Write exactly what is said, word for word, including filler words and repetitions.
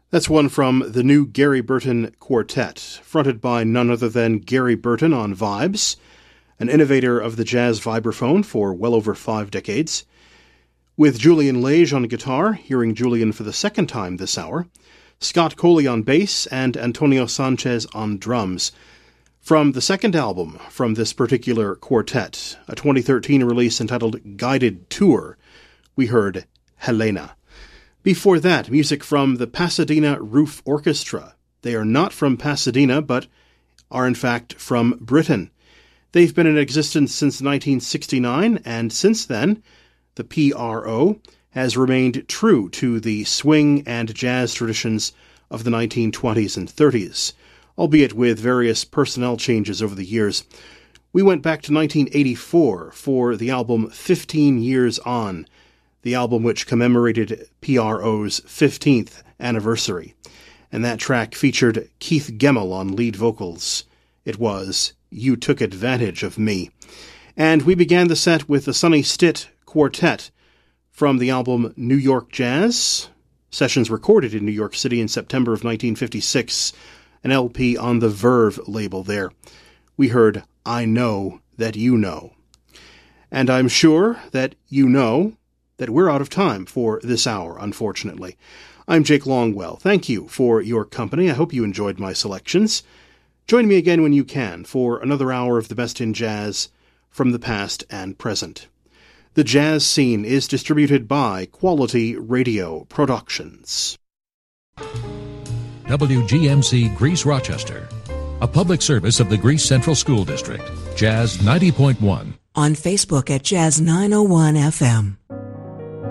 That's one from the new Gary Burton Quartet, fronted by none other than Gary Burton on vibes, an innovator of the jazz vibraphone for well over five decades. With Julian Lage on guitar, hearing Julian for the second time this hour, Scott Coley on bass, and Antonio Sanchez on drums. From the second album from this particular quartet, a twenty thirteen release entitled Guided Tour, we heard Helena. Before that, music from the Pasadena Roof Orchestra. They are not from Pasadena, but are in fact from Britain. They've been in existence since nineteen sixty-nine, and since then, the P R O has remained true to the swing and jazz traditions of the nineteen twenties and thirties, albeit with various personnel changes over the years. We went back to nineteen eighty-four for the album fifteen Years On, the album which commemorated P R O's fifteenth anniversary. And that track featured Keith Gemmell on lead vocals. It was You Took Advantage of Me. And we began the set with the Sonny Stitt Quartet from the album New York Jazz, sessions recorded in New York City in September of nineteen fifty-six, an L P on the Verve label there. We heard I Know That You Know. And I'm sure that you know that we're out of time for this hour, unfortunately. I'm Jake Longwell. Thank you for your company. I hope you enjoyed my selections. Join me again when you can for another hour of the best in jazz from the past and present. The Jazz Scene is distributed by Quality Radio Productions. W G M C Greece Rochester, a public service of the Greece Central School District. Jazz ninety point one. On Facebook at Jazz nine oh one F M.